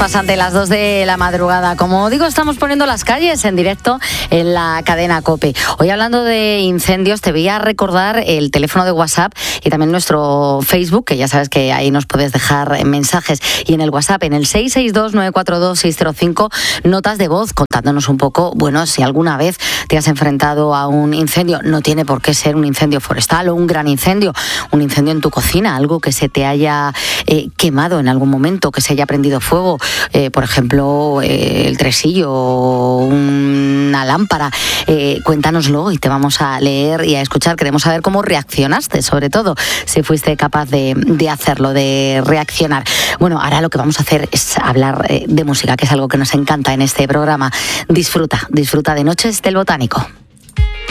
pasan de las 2 de la madrugada. Como digo, estamos poniendo las calles en directo en la cadena COPE. Hoy, hablando de incendios, te voy a recordar el teléfono de WhatsApp y también nuestro Facebook, que ya sabes que ahí nos puedes dejar mensajes. Y en el WhatsApp, en el 662-942-605, notas de voz contándonos un poco, bueno, si alguna vez te has enfrentado a un incendio. No tiene por qué ser un incendio forestal o un gran incendio, un incendio en tu cocina, algo que se te haya quemado en algún momento, que se haya prendido fuego, por ejemplo, el tresillo o una lámpara. Cuéntanoslo y te vamos a leer y a escuchar. Queremos saber cómo reaccionaste, sobre todo si fuiste capaz de hacerlo, de reaccionar. Bueno, ahora lo que vamos a hacer es hablar de música, que es algo que nos encanta en este programa. Disfruta de Noches del Botánico.